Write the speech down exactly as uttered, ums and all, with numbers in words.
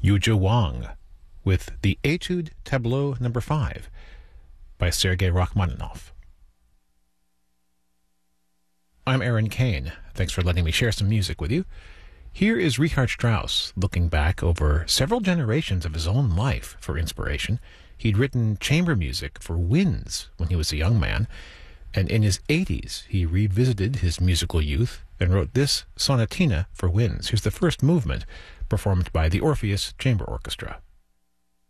Yuzha Wang with the Etude Tableau number five by Sergei Rachmaninoff. I'm Aaron Kane. Thanks for letting me share some music with you. Here is Richard Strauss looking back over several generations of his own life for inspiration. He'd written chamber music for winds when he was a young man, and in his eighties he revisited his musical youth and wrote this sonatina for winds. Here's the first movement, performed by the Orpheus Chamber Orchestra.